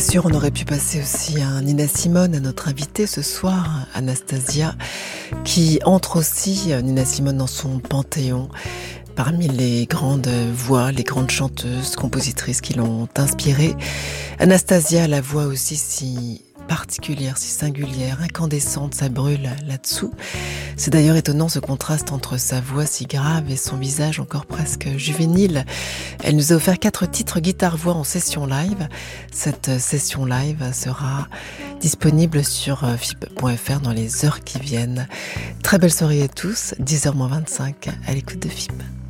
sûr, on aurait pu passer aussi un Nina Simone à notre invitée ce soir, Anastasia, qui entre aussi, Nina Simone, dans son panthéon, parmi les grandes voix, les grandes chanteuses, compositrices qui l'ont inspirée. Anastasia a la voix aussi si particulière, si singulière, incandescente, ça brûle là-dessous. C'est d'ailleurs étonnant ce contraste entre sa voix si grave et son visage encore presque juvénile. Elle nous a offert 4 titres guitare-voix en session live. Cette session live sera disponible sur fib.fr dans les heures qui viennent. Très belle soirée à tous, 10h-25 à l'écoute de FIB.